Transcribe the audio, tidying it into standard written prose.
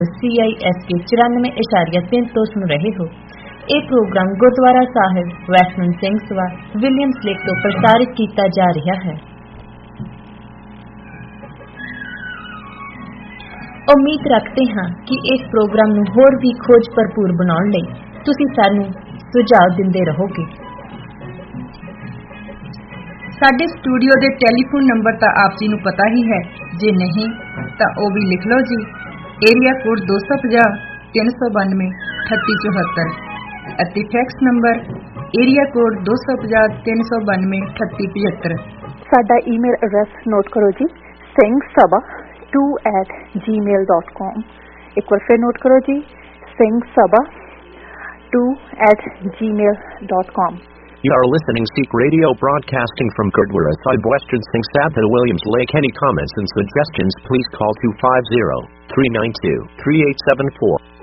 CISK 94.3 ਤੋਂ ਸੁਣ ਰਹੇ ਹੋ। ਇਹ ਪ੍ਰੋਗਰਾਮ ਗੁਰਦੁਆਰਾ ਸਾਹਿਬ ਵੈਸਟਮਿੰਟ ਸਿੰਘ ਸਭਾ ਵਿਲੀਅਮਸ ਲੇਕ ਤੋਂ ਪ੍ਰਸਾਰਿਤ ਕੀਤਾ ਜਾ ਰਿਹਾ ਹੈ। ਉਮੀਦ ਰੱਖਦੇ ਹਾਂ ਕਿ ਇਸ ਪ੍ਰੋਗਰਾਮ ਨੂੰ ਹੋਰ ਵੀ ਖੋਜ ਭਰਪੂਰ ਬਣਾਉਣ ਲਈ ਤੁਸੀਂ ਸਾਨੂੰ ਸੁਝਾਅ ਦਿੰਦੇ ਰਹੋਗੇ। ਸਾਡੇ ਸਟੂਡੀਓ ਦੇ ਟੈਲੀਫੋਨ ਨੰਬਰ ਤਾਂ ਆਪ ਜੀ ਨੂੰ ਪਤਾ ਹੀ ਹੈ, ਜੇ ਨਹੀਂ ਤਾਂ ਉਹ ਵੀ ਲਿਖ ਲਓ ਜੀ। ਏਰੀਆ ਕੋਡ 250 392 3874 ਅਤੇ ਫੈਕਸ ਨੰਬਰ ਏਰੀਆ ਕੋਡ 250 392 3875। ਸਾਡਾ ਈਮੇਲ ਐਡਰੈਸ ਨੋਟ ਕਰੋ ਜੀ, singsabha2@gmail.com। ਇੱਕ ਵਾਰ ਫਿਰ ਨੋਟ ਕਰੋ ਜੀ, singsabha2@gmail.com। You are listening Sikh Radio broadcasting from Gurdwara Sahib Western Singh Sabha, Williams Lake. Any comments and suggestions, please call 250-392-3874.